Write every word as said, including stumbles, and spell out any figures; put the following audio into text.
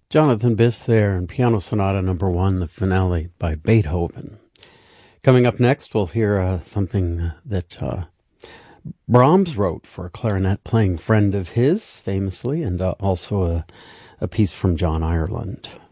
Jonathan Biss there in Piano Sonata Number One, the finale by Beethoven. Coming up next, we'll hear uh, something that uh, Brahms wrote for a clarinet-playing friend of his, famously, and uh, also a, a piece from John Ireland.